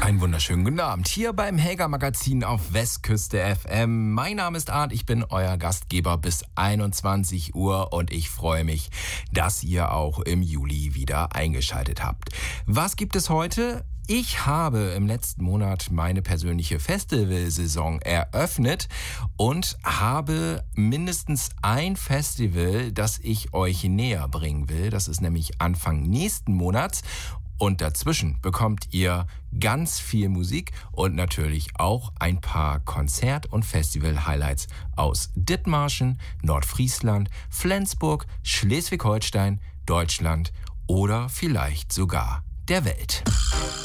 Einen wunderschönen guten Abend hier beim Helga Magazin auf Westküste FM. Mein Name ist Arndt, ich bin euer Gastgeber bis 21 Uhr und ich freue mich, dass ihr auch im Juli wieder eingeschaltet habt. Was gibt es heute? Ich habe im letzten Monat meine persönliche Festivalsaison eröffnet und habe mindestens ein Festival, das ich euch näher bringen will. Das ist nämlich Anfang nächsten Monats. Und dazwischen bekommt ihr ganz viel Musik und natürlich auch ein paar Konzert- und Festival-Highlights aus Dithmarschen, Nordfriesland, Flensburg, Schleswig-Holstein, Deutschland oder vielleicht sogar der Welt.